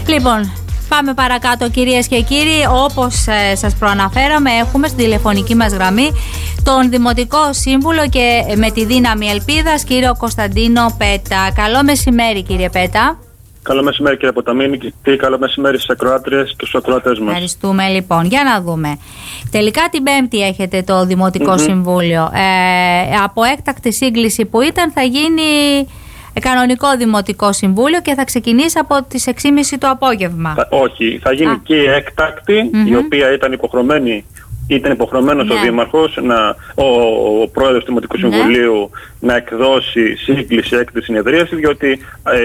Λοιπόν, πάμε παρακάτω, κυρίες και κύριοι. Όπως σας προαναφέραμε, έχουμε στην τηλεφωνική μας γραμμή τον Δημοτικό Σύμβουλο και με τη δύναμη ελπίδας, κύριο Κωνσταντίνο Πέτα. Καλό μεσημέρι, κύριε Πέτα. Καλό μεσημέρι, κύριε Ποταμίνη, και καλό μεσημέρι στις ακροάτριες και στους ακροατές μας. Ευχαριστούμε. Λοιπόν, για να δούμε. Τελικά την Πέμπτη έχετε το Δημοτικό Συμβούλιο. Από έκτακτη σύγκληση που ήταν, θα γίνει κανονικό Δημοτικό Συμβούλιο και θα ξεκινήσει από τις 6.30 το απόγευμα. Όχι, θα γίνει και η έκτακτη, η οποία ήταν υποχρεωμένος ο Δήμαρχος, ο Πρόεδρος του Δημοτικού Συμβουλίου, να εκδώσει σύγκληση έκτακτη συνεδρίαση, διότι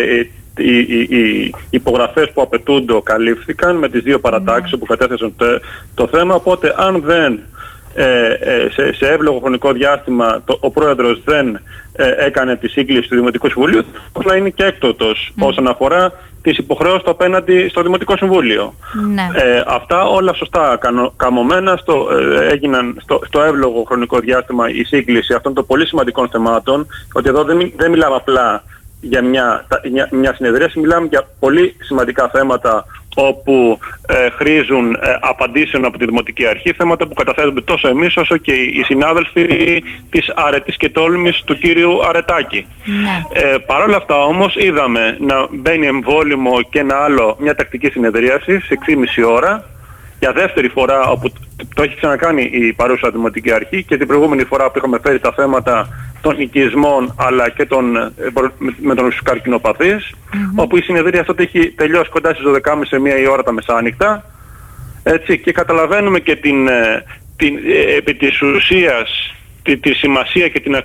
οι υπογραφές που απαιτούνται καλύφθηκαν με τις δύο παρατάξεις που κατέθεσαν το θέμα, οπότε αν δεν σε εύλογο χρονικό διάστημα ο Πρόεδρος δεν έκανε τη σύγκληση του Δημοτικού Συμβουλίου, να είναι και έκτοτος όσον αφορά τις υποχρεώσεις απέναντι στο Δημοτικό Συμβούλιο. Αυτά όλα σωστά καμωμένα, έγιναν στο εύλογο χρονικό διάστημα η σύγκληση αυτών των πολύ σημαντικών θεμάτων, ότι εδώ δεν μιλάμε απλά για μια συνεδρίαση, μιλάμε για πολύ σημαντικά θέματα όπου χρήζουν απαντήσεων από τη Δημοτική Αρχή, θέματα που καταθέτουμε τόσο εμείς όσο και οι συνάδελφοι της Αρετής και Τόλμης του κύριου Αρετάκη. Παρ' όλα αυτά όμως είδαμε να μπαίνει εμβόλυμο και μια τακτική συνεδρίαση σε 6.30 ώρα, για δεύτερη φορά, όπου το έχει ξανακάνει η παρούσα Δημοτική Αρχή, και την προηγούμενη φορά που είχαμε φέρει τα θέματα των οικισμών αλλά και με τους καρκινοπαθείς, όπου η συνεδρία αυτή έχει τελειώσει κοντά στις 12.30 σε 1 η ώρα τα μεσάνυχτα, έτσι, και καταλαβαίνουμε και επί της ουσίας τη σημασία και την